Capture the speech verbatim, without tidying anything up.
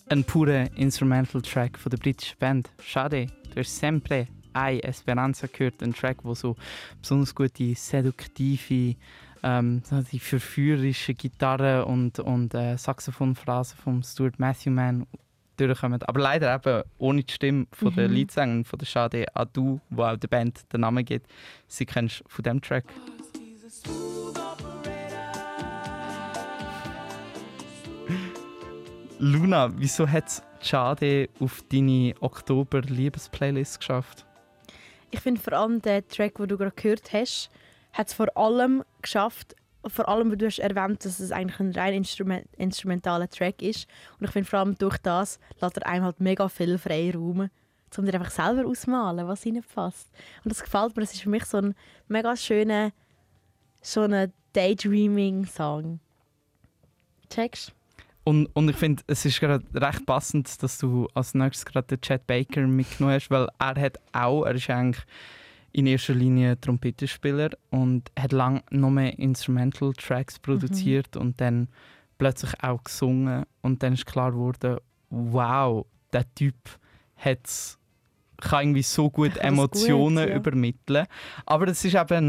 Ein purer Instrumental-Track von der britischen Band. Schade, du hast «Sempre hai Esperanza» gehört, ein Track, der so besonders gute, seduktive, ähm, die verführerische Gitarre und, und äh, Saxophonphrasen von Stuart Matthewman durchkommen. Aber leider eben ohne die Stimme von der Mhm. Leadsängerin von der Schade Adu, wo auch der Band den Namen gibt. Sie kennst von diesem Track. Luna, wieso hat es Schade auf deine Oktober-Liebesplaylist geschafft? Ich finde vor allem den Track, den du gerade gehört hast, hat es vor allem geschafft, vor allem, weil du hast erwähnt, dass es eigentlich ein rein Instrument, instrumentaler Track ist. Und ich finde vor allem durch das lässt er einem halt mega viel Freiraum, um dir einfach selber ausmalen, was reinpasst. Und das gefällt mir. Das ist für mich so ein mega schöner, so ein Daydreaming-Song. Checkst? Und, und ich finde, es ist gerade recht passend, dass du als nächstes gerade den Chet Baker mitgenommen hast, weil er hat auch, er ist eigentlich in erster Linie Trompetenspieler und hat lange noch mehr Instrumental-Tracks produziert mhm. und dann plötzlich auch gesungen. Und dann ist klar geworden, wow, der Typ hat's, kann irgendwie so gut Emotionen gut, ja. übermitteln. Aber das ist eben